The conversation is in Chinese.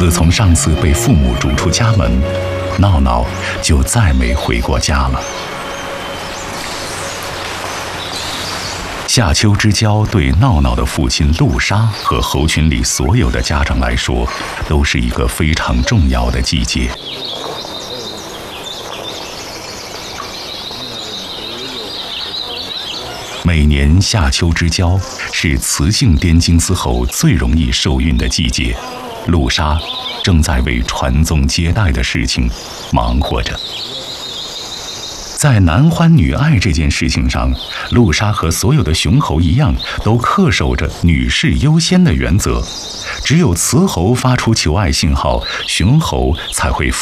自从上次被父母逐出家门，闹闹就再没回过家了。夏秋之交对闹闹的父亲陆沙和猴群里所有的家长来说，都是一个非常重要的季节。每年夏秋之交是雌性滇金丝猴最容易受孕的季节，陆沙正在为传宗接代的事情忙活着。在男欢女爱这件事情上，陆沙和所有的雄猴一样，都恪守着女士优先的原则。只有雌猴发出求爱信号，雄猴才会